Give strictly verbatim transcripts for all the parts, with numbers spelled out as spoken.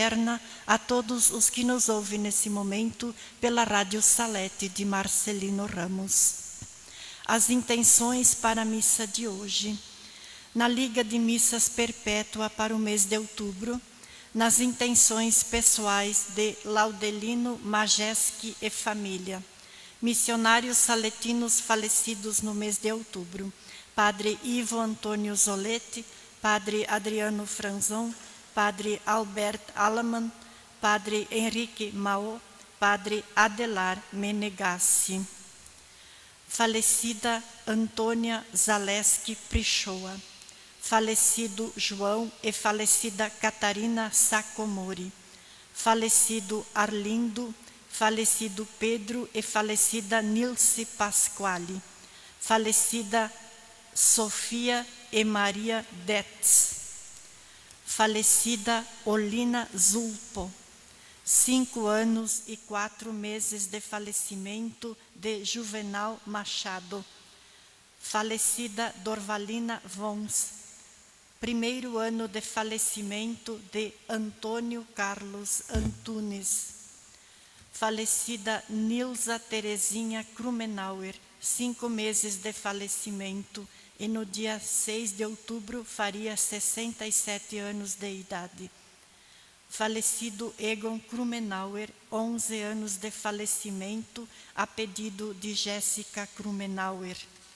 a todos os que nos ouvem nesse momento pela Rádio Salete de Marcelino Ramos. As intenções para a missa de hoje. Na Liga de Missas Perpétua para o mês de outubro, nas intenções pessoais de Laudelino Majeski e família, missionários saletinos falecidos no mês de outubro, Padre Ivo Antônio Zoletti, Padre Adriano Franzon, Padre Albert Alaman, Padre Henrique Mao, Padre Adelar Menegassi. Falecida Antônia Zaleski Prichoa. Falecido João e falecida Catarina Sacomori. Falecido Arlindo, falecido Pedro e falecida Nilce Pasquale. Falecida Sofia e Maria Detz. Falecida Olina Zulpo, cinco anos e quatro meses de falecimento de Juvenal Machado. Falecida Dorvalina Vons, primeiro ano de falecimento de Antônio Carlos Antunes. Falecida Nilza Terezinha Krumenauer, cinco meses de falecimento, e no dia seis de outubro faria sessenta e sete anos de idade. Falecido Egon Krumenauer, onze anos de falecimento, a pedido de Jéssica Krumenauer.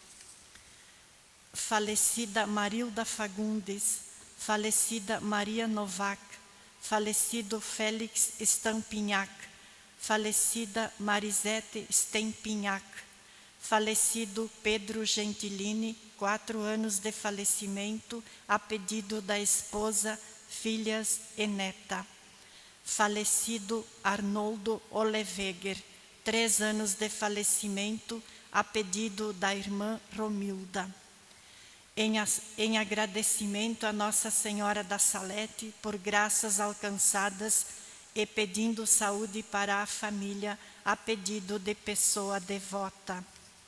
Falecida Marilda Fagundes, falecida Maria Novak, falecido Félix Stampignac, falecida Marisete Stempignac, falecido Pedro Gentilini, quatro anos de falecimento, a pedido da esposa, filhas e neta. Falecido Arnoldo Oleveger, três anos de falecimento, a pedido da irmã Romilda. Em, as, em agradecimento a Nossa Senhora da Salete por graças alcançadas e pedindo saúde para a família, a pedido de pessoa devota.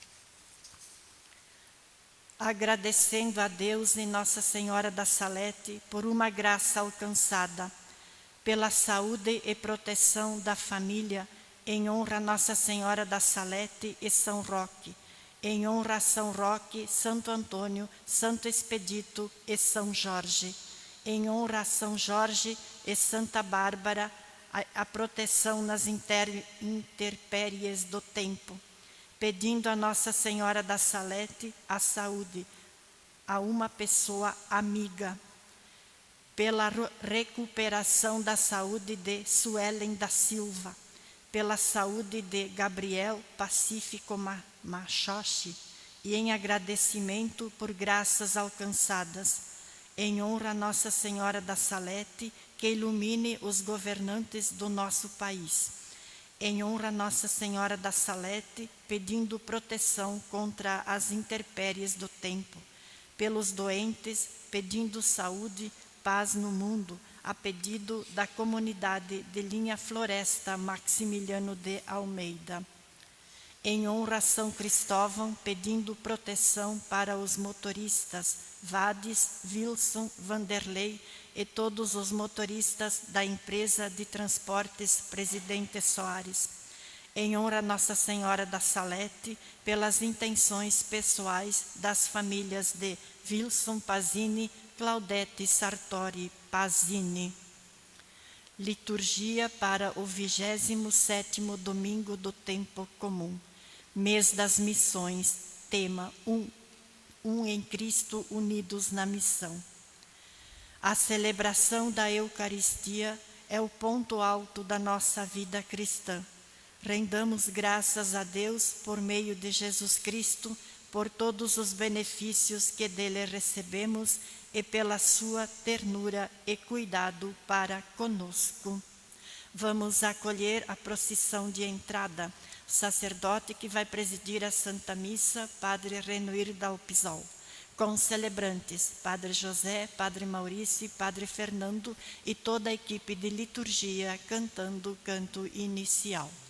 Agradecendo a Deus e Nossa Senhora da Salete por uma graça alcançada, pela saúde e proteção da família, em honra a Nossa Senhora da Salete e São Roque, em honra a São Roque, Santo Antônio, Santo Expedito e São Jorge, em honra a São Jorge e Santa Bárbara, a, a proteção nas inter, intempéries do tempo, pedindo a Nossa Senhora da Salete a saúde a uma pessoa amiga, pela recuperação da saúde de Suelen da Silva, pela saúde de Gabriel Pacífico Machoshi e em agradecimento por graças alcançadas, em honra a Nossa Senhora da Salete, que ilumine os governantes do nosso país. Em honra a Nossa Senhora da Salete, pedindo proteção contra as intempéries do tempo, pelos doentes, pedindo saúde, paz no mundo, a pedido da comunidade de Linha Floresta Maximiliano de Almeida. Em honra a São Cristóvão, pedindo proteção para os motoristas Vades, Wilson, Vanderlei e todos os motoristas da empresa de transportes Presidente Soares. Em honra a Nossa Senhora da Salete, pelas intenções pessoais das famílias de Wilson Pazini, Claudete Sartori Pazini. Liturgia para o vigésimo sétimo domingo do tempo comum. Mês das missões, tema um, um em Cristo unidos na missão. A celebração da Eucaristia é o ponto alto da nossa vida cristã. Rendamos graças a Deus por meio de Jesus Cristo, por todos os benefícios que dele recebemos e pela sua ternura e cuidado para conosco. Vamos acolher a procissão de entrada. O sacerdote que vai presidir a Santa Missa, Padre Renuir Dalpisol. Com os celebrantes, Padre José, Padre Maurício e Padre Fernando e toda a equipe de liturgia cantando o canto inicial.